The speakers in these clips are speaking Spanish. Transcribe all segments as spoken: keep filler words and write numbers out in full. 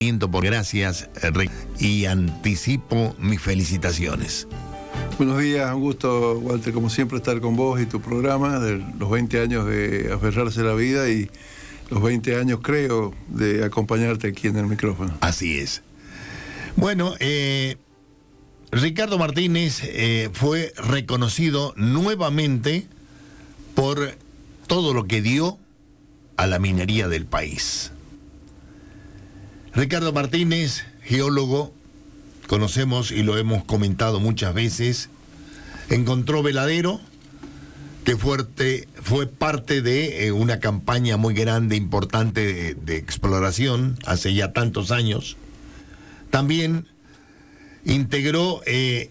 Por gracias, y anticipo mis felicitaciones. Buenos días, un gusto, Walter, como siempre, estar con vos y tu programa, de los veinte años de aferrarse a la vida y los veinte años, creo, de acompañarte aquí en el micrófono. Así es. Bueno, eh, Ricardo Martínez eh, fue reconocido nuevamente por todo lo que dio a la minería del país. Ricardo Martínez, geólogo, conocemos y lo hemos comentado muchas veces, encontró Veladero, que fuerte, fue parte de eh, una campaña muy grande, importante de, de exploración hace ya tantos años. También integró eh,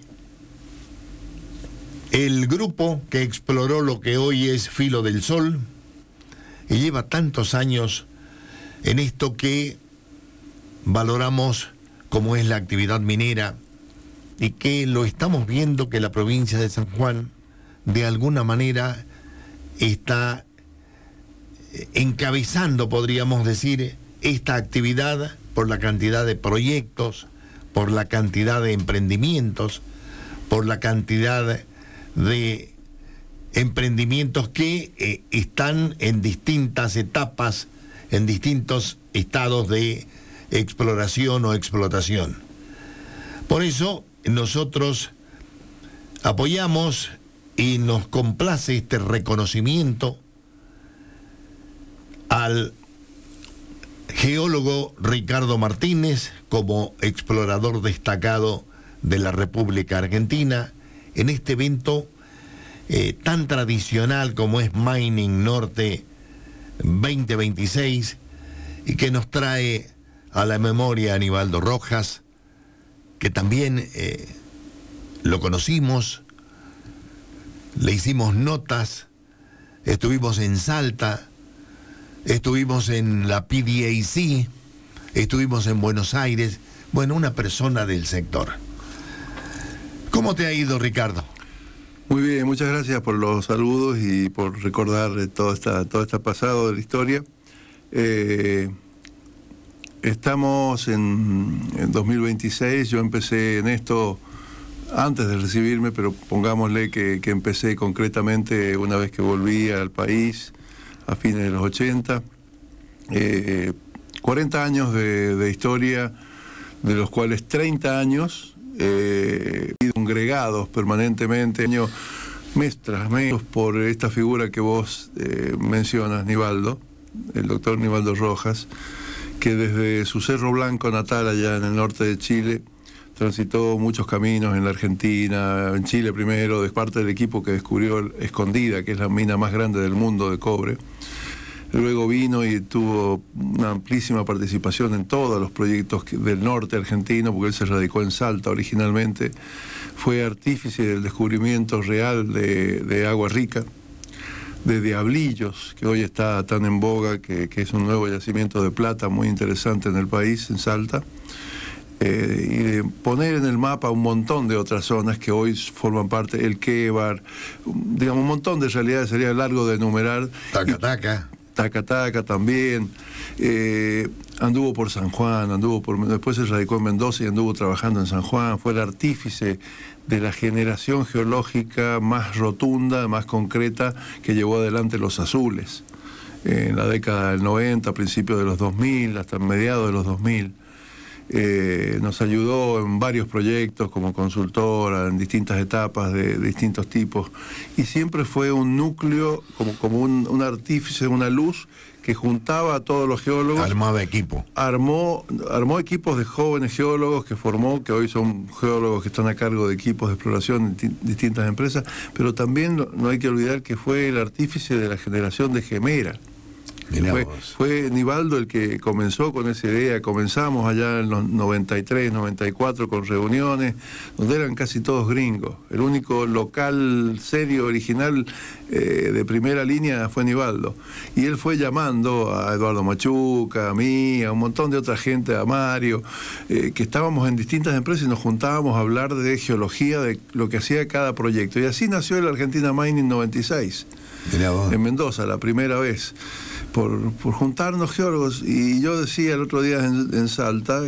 el grupo que exploró lo que hoy es Filo del Sol y lleva tantos años en esto que valoramos como es la actividad minera y que lo estamos viendo que la provincia de San Juan de alguna manera está encabezando, podríamos decir, esta actividad por la cantidad de proyectos, por la cantidad de emprendimientos, por la cantidad de emprendimientos que eh, están en distintas etapas, en distintos estados de exploración o explotación. Por eso nosotros apoyamos y nos complace este reconocimiento al geólogo Ricardo Martínez como explorador destacado de la República Argentina en este evento eh, tan tradicional como es Mining Norte veinte veintiséis y que nos trae a la memoria a Aníbaldo Rojas, que también eh, lo conocimos, le hicimos notas, estuvimos en Salta, estuvimos en la P D A C, estuvimos en Buenos Aires, bueno, una persona del sector. ¿Cómo te ha ido, Ricardo? Muy bien, muchas gracias por los saludos y por recordar todo esta, todo este pasado de la historia. Eh, Estamos en, en dos mil veintiséis, yo empecé en esto antes de recibirme, pero pongámosle que, que empecé concretamente una vez que volví al país a fines de los ochenta. Eh, cuarenta años de, de historia, de los cuales treinta años eh, congregados permanentemente, años mes tras mes, por esta figura que vos eh, mencionas, Nivaldo, el doctor Nivaldo Rojas, que desde su Cerro Blanco natal allá en el norte de Chile transitó muchos caminos en la Argentina, en Chile primero, de parte del equipo que descubrió Escondida, que es la mina más grande del mundo de cobre. Luego vino y tuvo una amplísima participación en todos los proyectos del norte argentino, porque él se radicó en Salta originalmente. Fue artífice del descubrimiento real de, de Agua Rica, de Diablillos, que hoy está tan en boga, que, que es un nuevo yacimiento de plata muy interesante en el país, en Salta, eh, y de poner en el mapa un montón de otras zonas que hoy forman parte, el Québar, digamos, un montón de realidades, sería largo de enumerar. Taca-Taca. Taca-Taca también, eh, anduvo por San Juan, anduvo por, después se radicó en Mendoza y anduvo trabajando en San Juan, fue el artífice de la generación geológica más rotunda, más concreta, que llevó adelante los azules, eh, en la década del noventa, principios de los dos mil, hasta mediados de los dos mil. Eh, nos ayudó en varios proyectos como consultora, en distintas etapas de, de distintos tipos, y siempre fue un núcleo, como, como un, un artífice, una luz que juntaba a todos los geólogos. Armaba equipo. Armó, armó equipos de jóvenes geólogos que formó, que hoy son geólogos que están a cargo de equipos de exploración en distintas empresas, pero también no, no hay que olvidar que fue el artífice de la generación de Gemera. Fue, fue Nivaldo el que comenzó con esa idea. Comenzamos allá en los noventa y tres, noventa y cuatro con reuniones donde eran casi todos gringos. El único local serio, original, eh, de primera línea fue Nivaldo. Y él fue llamando a Eduardo Machuca, a mí, a un montón de otra gente, a Mario, eh, que estábamos en distintas empresas y nos juntábamos a hablar de geología, de lo que hacía cada proyecto. Y así nació el Argentina Mining noventa y seis, en Mendoza, la primera vez. por, por juntarnos geólogos. Y yo decía el otro día en, en Salta